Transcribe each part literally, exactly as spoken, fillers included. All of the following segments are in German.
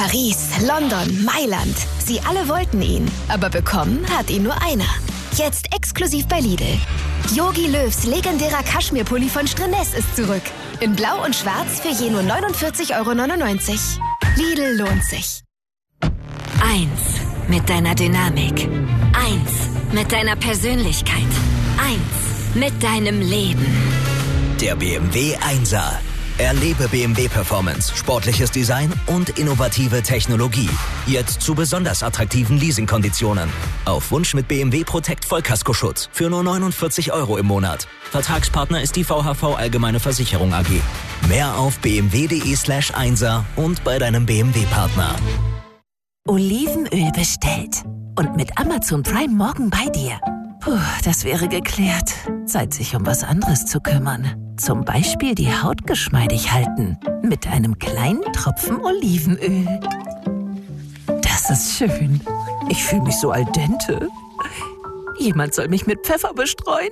Paris, London, Mailand. Sie alle wollten ihn, aber bekommen hat ihn nur einer. Jetzt exklusiv bei Lidl. Jogi Löws legendärer Kaschmirpulli von Strennes ist zurück. In Blau und Schwarz für je nur neunundvierzig Euro neunundneunzig. Lidl lohnt sich. Eins mit deiner Dynamik. Eins mit deiner Persönlichkeit. Eins mit deinem Leben. Der B M W Einser. Erlebe B M W Performance, sportliches Design und innovative Technologie. Jetzt zu besonders attraktiven Leasingkonditionen. Auf Wunsch mit B M W Protect Vollkaskoschutz für nur neunundvierzig Euro im Monat. Vertragspartner ist die V H V Allgemeine Versicherung A G. Mehr auf bmw.de slash Einser und bei deinem B M W-Partner. Olivenöl bestellt. Und mit Amazon Prime morgen bei dir. Puh, das wäre geklärt. Zeit, sich um was anderes zu kümmern. Zum Beispiel die Haut geschmeidig halten. Mit einem kleinen Tropfen Olivenöl. Das ist schön. Ich fühle mich so al dente. Jemand soll mich mit Pfeffer bestreuen.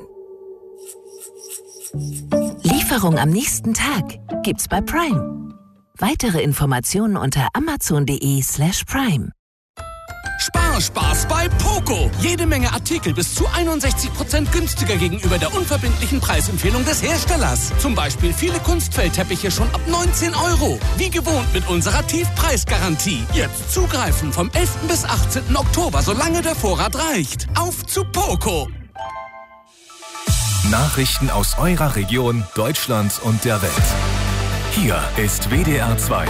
Lieferung am nächsten Tag gibt's bei Prime. Weitere Informationen unter amazon.de slash Prime. Spar, Spaß bei Poco. Jede Menge Artikel bis zu einundsechzig Prozent günstiger gegenüber der unverbindlichen Preisempfehlung des Herstellers. Zum Beispiel viele Kunstfellteppiche schon ab neunzehn Euro. Wie gewohnt mit unserer Tiefpreisgarantie. Jetzt zugreifen vom elften bis achtzehnten Oktober, solange der Vorrat reicht. Auf zu Poco. Nachrichten aus eurer Region, Deutschland und der Welt. Hier ist W D R zwei.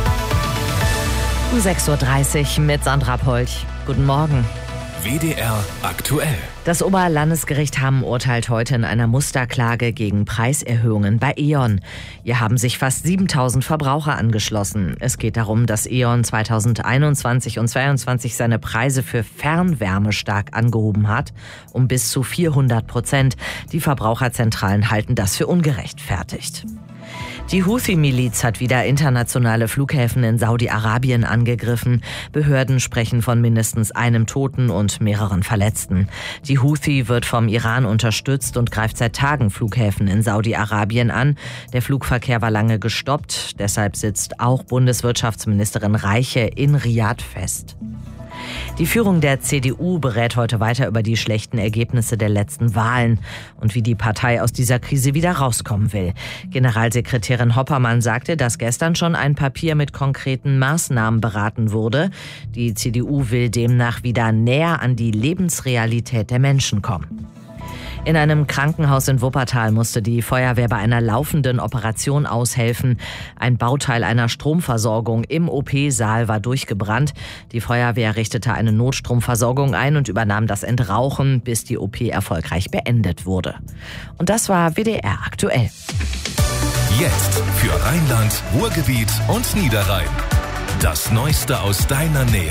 Um sechs Uhr dreißig mit Sandra Polch. Guten Morgen. W D R aktuell. Das Oberlandesgericht Hamm urteilt heute in einer Musterklage gegen Preiserhöhungen bei E.ON. Hier haben sich fast siebentausend Verbraucher angeschlossen. Es geht darum, dass E.ON zweitausendeinundzwanzig und zweitausendzweiundzwanzig seine Preise für Fernwärme stark angehoben hat, um bis zu vierhundert Prozent. Die Verbraucherzentralen halten das für ungerechtfertigt. Die Houthi-Miliz hat wieder internationale Flughäfen in Saudi-Arabien angegriffen. Behörden sprechen von mindestens einem Toten und mehreren Verletzten. Die Houthi wird vom Iran unterstützt und greift seit Tagen Flughäfen in Saudi-Arabien an. Der Flugverkehr war lange gestoppt. Deshalb sitzt auch Bundeswirtschaftsministerin Reiche in Riad fest. Die Führung der C D U berät heute weiter über die schlechten Ergebnisse der letzten Wahlen und wie die Partei aus dieser Krise wieder rauskommen will. Generalsekretärin Hoppermann sagte, dass gestern schon ein Papier mit konkreten Maßnahmen beraten wurde. Die C D U will demnach wieder näher an die Lebensrealität der Menschen kommen. In einem Krankenhaus in Wuppertal musste die Feuerwehr bei einer laufenden Operation aushelfen. Ein Bauteil einer Stromversorgung im O P-Saal war durchgebrannt. Die Feuerwehr richtete eine Notstromversorgung ein und übernahm das Entrauchen, bis die O P erfolgreich beendet wurde. Und das war W D R aktuell. Jetzt für Rheinland, Ruhrgebiet und Niederrhein. Das Neueste aus deiner Nähe.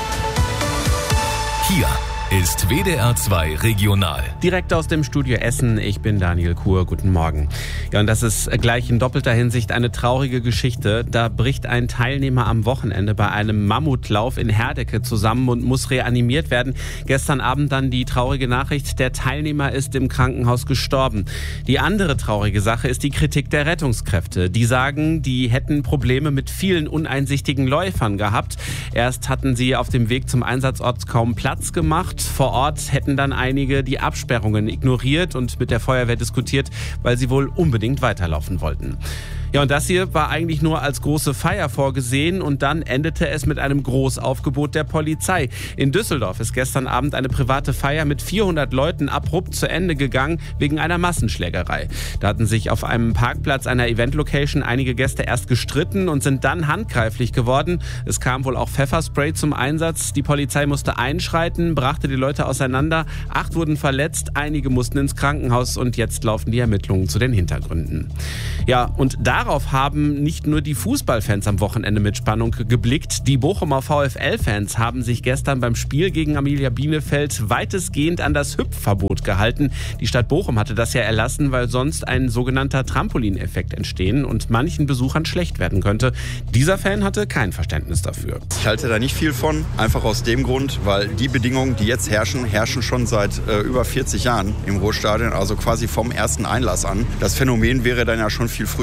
Hier ist W D R zwei Regional. Direkt aus dem Studio Essen, ich bin Daniel Kuhr, guten Morgen. Ja, und das ist gleich in doppelter Hinsicht eine traurige Geschichte. Da bricht ein Teilnehmer am Wochenende bei einem Mammutlauf in Herdecke zusammen und muss reanimiert werden. Gestern Abend dann die traurige Nachricht, der Teilnehmer ist im Krankenhaus gestorben. Die andere traurige Sache ist die Kritik der Rettungskräfte. Die sagen, die hätten Probleme mit vielen uneinsichtigen Läufern gehabt. Erst hatten sie auf dem Weg zum Einsatzort kaum Platz gemacht. Vor Ort hätten dann einige die Absperrungen ignoriert und mit der Feuerwehr diskutiert, weil sie wohl unbedingt weiterlaufen wollten. Ja, und das hier war eigentlich nur als große Feier vorgesehen und dann endete es mit einem Großaufgebot der Polizei. In Düsseldorf ist gestern Abend eine private Feier mit vierhundert Leuten abrupt zu Ende gegangen wegen einer Massenschlägerei. Da hatten sich auf einem Parkplatz einer Eventlocation einige Gäste erst gestritten und sind dann handgreiflich geworden. Es kam wohl auch Pfefferspray zum Einsatz. Die Polizei musste einschreiten, brachte die Leute auseinander. Acht wurden verletzt, einige mussten ins Krankenhaus und jetzt laufen die Ermittlungen zu den Hintergründen. Ja, und da Darauf haben nicht nur die Fußballfans am Wochenende mit Spannung geblickt. Die Bochumer VfL-Fans haben sich gestern beim Spiel gegen Arminia Bielefeld weitestgehend an das Hüpfverbot gehalten. Die Stadt Bochum hatte das ja erlassen, weil sonst ein sogenannter Trampolineffekt entstehen und manchen Besuchern schlecht werden könnte. Dieser Fan hatte kein Verständnis dafür. Ich halte da nicht viel von, einfach aus dem Grund, weil die Bedingungen, die jetzt herrschen, herrschen schon seit äh, über vierzig Jahren im Ruhrstadion, also quasi vom ersten Einlass an. Das Phänomen wäre dann ja schon viel früher aufgetreten.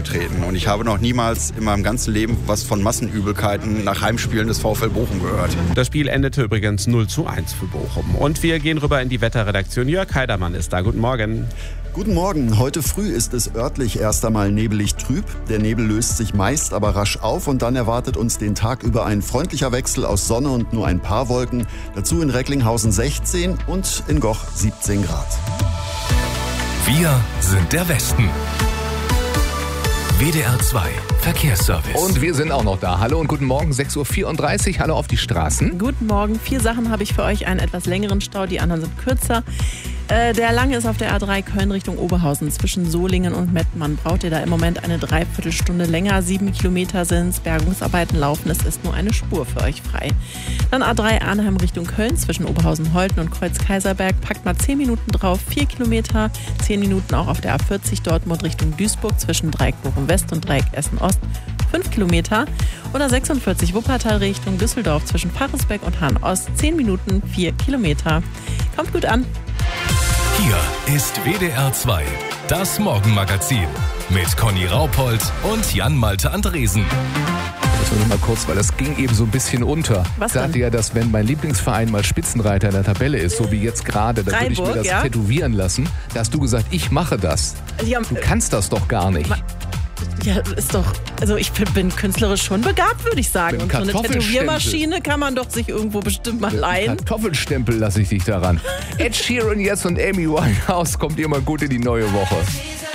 aufgetreten. Und ich habe noch niemals in meinem ganzen Leben was von Massenübelkeiten nach Heimspielen des VfL Bochum gehört. Das Spiel endete übrigens null zu eins für Bochum. Und wir gehen rüber in die Wetterredaktion. Jörg Heidermann ist da. Guten Morgen. Guten Morgen. Heute früh ist es örtlich erst einmal nebelig trüb. Der Nebel löst sich meist aber rasch auf und dann erwartet uns den Tag über ein freundlicher Wechsel aus Sonne und nur ein paar Wolken. Dazu in Recklinghausen sechzehn und in Goch siebzehn Grad. Wir sind der Westen. W D R zwei Verkehrsservice. Und wir sind auch noch da. Hallo und guten Morgen, sechs Uhr vierunddreißig. Hallo auf die Straßen. Guten Morgen. Vier Sachen habe ich für euch. Einen etwas längeren Stau, die anderen sind kürzer. Äh, der lange ist auf der A drei Köln Richtung Oberhausen. Zwischen Solingen und Mettmann braucht ihr da im Moment eine Dreiviertelstunde länger. Sieben Kilometer sind's. Bergungsarbeiten laufen. Es ist nur eine Spur für euch frei. Dann A drei Arnhem Richtung Köln. Zwischen Oberhausen-Holten und Kreuz-Kaiserberg. Packt mal zehn Minuten drauf. Vier Kilometer. Zehn Minuten auch auf der A vierzig Dortmund Richtung Duisburg. Zwischen Dreieck Bochum West und Dreieck Essen Ost. fünf Kilometer. Oder sechsundvierzig Wuppertal Richtung Düsseldorf zwischen Parisbeck und Hahn Ost. zehn Minuten. vier Kilometer. Kommt gut an. Hier ist W D R zwei, das Morgenmagazin mit Conny Raupold und Jan-Malte Andresen. Das war nur mal kurz, weil das ging eben so ein bisschen unter. Was Ich sagte denn? ja, dass wenn mein Lieblingsverein mal Spitzenreiter in der Tabelle ist, so wie jetzt gerade, dann würde ich mir Freiburg, das ja? tätowieren lassen. Da hast du gesagt, ich mache das. Ja, Du kannst das doch gar nicht. Ja, ist doch, also ich bin, bin künstlerisch schon begabt, würde ich sagen. Mit Und so eine Kartoffelstempel. Tätowiermaschine kann man doch sich irgendwo bestimmt mal leihen. Kartoffelstempel lasse ich dich daran. Ed Sheeran jetzt und Amy Winehouse kommt ihr mal gut in die neue Woche.